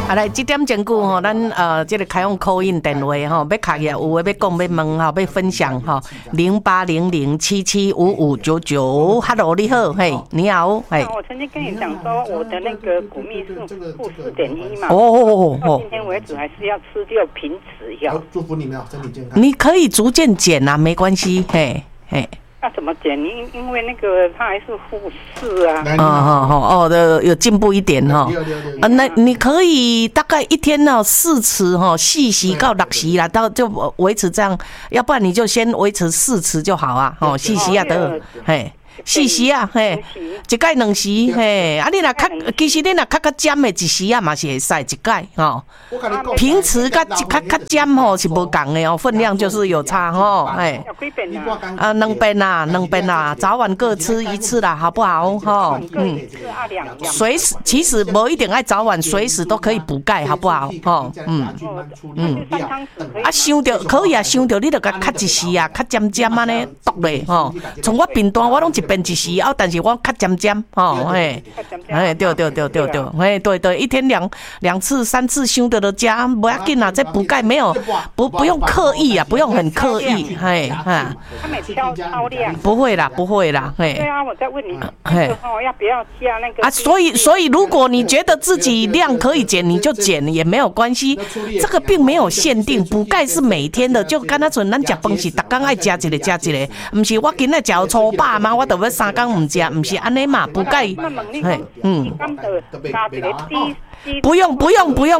啊，来这点前句吼，咱这个开放 call in 电话吼，要卡也有话要讲要问吼，要分享吼，0800775599，Hello， 你好，嘿，你好，嘿。 我曾经跟你讲说，我的那个骨密是负4.1嘛。到今天为止还是要吃掉平齿药。 祝福你们身体健康。 你可以逐渐减啊，没关系，嘿，嘿。 那怎么减？因为那个它还是负4 有进步一点哈。那你可以大概一天呢4次哈，细洗到6次啦，到就维持这样，要不然你就先维持4次就好啊，哦，细洗啊得，嘿。4时啊，嘿，一盖2时，嘿，啊，你若较，其实你若较尖的1时啊嘛是会使一盖吼。平时较尖吼是无共的哦，分量就是有差吼，嘿。2遍啦，早晚各吃1次啦，好不好？吼，随时其实无一定爱早晚，随时都可以补钙，好不好？吼，啊，想到可以啊，想到你就甲较1时啊，较尖安尼剁咧吼。从我频段我拢1遍1时啊，但是我较尖吼，嘿，哎，对，哎，对，一天2次3次想到就加，不要紧啦，这补钙没有不用刻意啊，不用很刻意，嘿哈。 他每超量。 不会啦，嘿。 对啊，我在问你，要不要加那个？ 啊，所以如果你觉得自己量可以减，你就减也没有关系，这个并没有限定，补钙是每天的，就刚才咱吃饭是每天爱吃一个，不是我今仔吃粗饱嘛，我就要3天唔吃，不是安尼嘛，补钙，嘿，不用啊！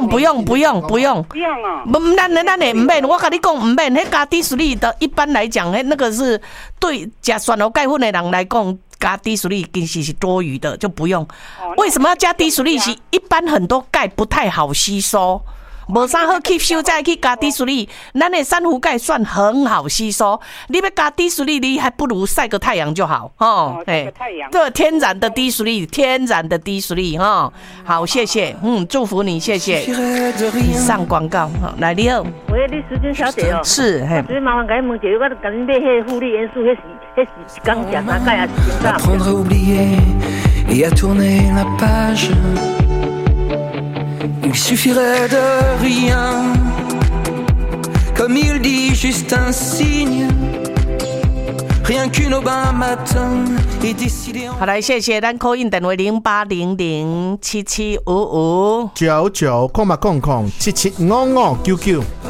咱的唔免，我跟你讲唔免，迄加低水里的，一般来讲，那个是对吃酸油钙粉的人来讲，加低水里其实是多余的，就不用。为什么要加低水里？是一般很多钙不太好吸收。无啥好吸收，再去加低水里，咱的珊瑚钙算很好吸收。你要加低水里，你还不如晒个太阳就好哦。 晒个太阳， 对，天然的低水里哈。好，谢谢，祝福你，谢谢。上广告，来你好。 喂，你时间小姐哦。 是，嘿。 所以麻烦甲你问一下，我甲你买迄护理元素，迄是一工食3钙还是1天 Il suffirait de rien, comme il dit, juste un signe, rien qu'une aubin matin et décidé en... 好，来谢谢咱 call in 电话0800775599， 9900775599。